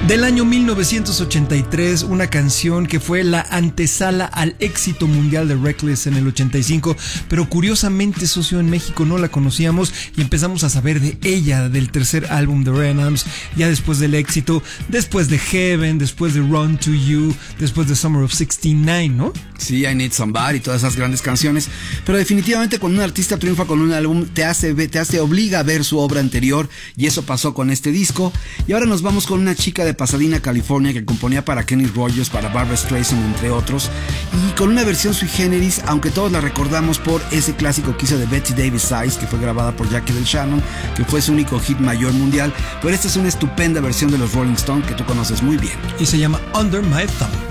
Del año 1983, una canción que fue la antesala al éxito mundial de Reckless en el 85, pero curiosamente, socio, en México no la conocíamos y empezamos a saber de ella, del tercer álbum de Ryan Adams, ya después del éxito, después de Heaven, después de Run to You, después de Summer of '69, ¿no? Sí, I Need Somebody y todas esas grandes canciones, pero definitivamente cuando un artista triunfa con un álbum te obliga a ver su obra anterior, y eso pasó con este disco. Y ahora nos vamos con una chica de Pasadena, California, que componía para Kenny Rogers, para Barbra Streisand, entre otros, y con una versión sui generis, aunque todos la recordamos por ese clásico que hizo de Bette Davis Eyes, que fue grabada por Jackie Del Shannon, que fue su único hit mayor mundial, pero esta es una estupenda versión de los Rolling Stones que tú conoces muy bien. Y se llama Under My Thumb.